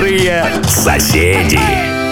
Мудрые соседи.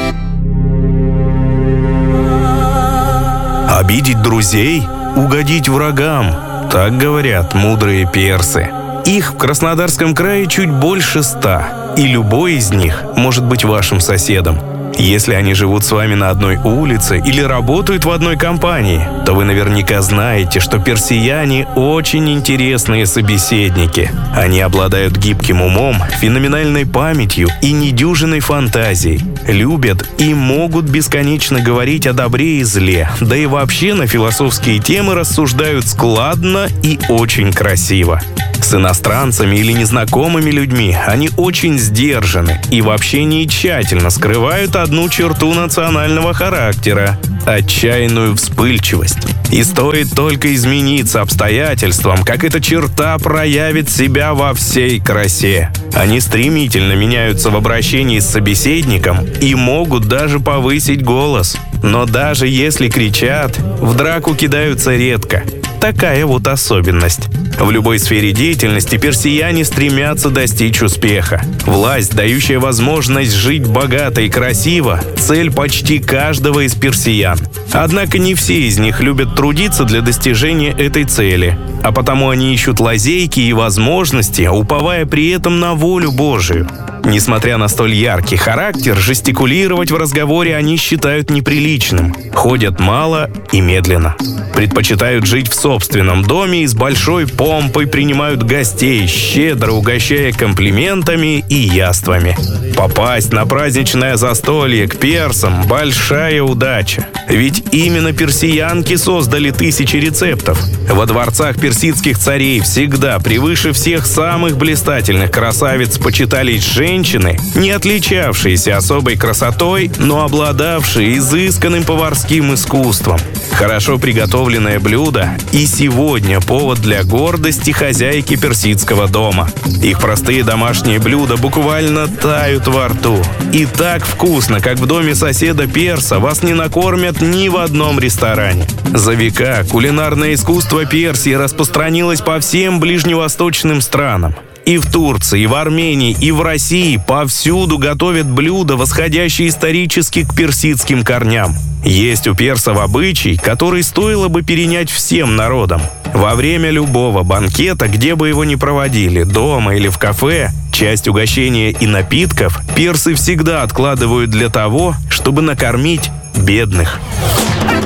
Обидеть друзей, угодить врагам. Так говорят мудрые персы. Их в Краснодарском крае чуть больше 100, и любой из них может быть вашим соседом. Если они живут с вами на одной улице или работают в одной компании, то вы наверняка знаете, что персияне очень интересные собеседники. Они обладают гибким умом, феноменальной памятью и недюжинной фантазией. Любят и могут бесконечно говорить о добре и зле, да и вообще на философские темы рассуждают складно и очень красиво. С иностранцами или незнакомыми людьми они очень сдержаны и в общении тщательно скрывают одну черту национального характера – отчаянную вспыльчивость. И стоит только измениться обстоятельствам, как эта черта проявит себя во всей красе. Они стремительно меняются в обращении с собеседником и могут даже повысить голос. Но даже если кричат, в драку кидаются редко. Такая вот особенность. В любой сфере деятельности персияне стремятся достичь успеха. Власть, дающая возможность жить богато и красиво, цель почти каждого из персиян. Однако не все из них любят трудиться для достижения этой цели, а потому они ищут лазейки и возможности, уповая при этом на волю Божию. Несмотря на столь яркий характер, жестикулировать в разговоре они считают неприличным, ходят мало и медленно. Предпочитают жить в собственном доме и с большой помпой принимают гостей, щедро угощая комплиментами и яствами. Попасть на праздничное застолье к персам – большая удача. Ведь именно персиянки создали тысячи рецептов. Во дворцах персидских царей всегда превыше всех самых блистательных красавиц почитались женщины, не отличавшиеся особой красотой, но обладавшие изысканным поварским искусством. Хорошо приготовленное блюдо и сегодня повод для гордости хозяйки персидского дома. Их простые домашние блюда буквально тают во рту. И так вкусно, как в доме соседа перса, вас не накормят ни в одном ресторане. За века кулинарное искусство Персии распространилось по всем ближневосточным странам. И в Турции, и в Армении, и в России повсюду готовят блюда, восходящие исторически к персидским корням. Есть у персов обычай, который стоило бы перенять всем народам. Во время любого банкета, где бы его ни проводили, дома или в кафе, часть угощения и напитков персы всегда откладывают для того, чтобы накормить бедных.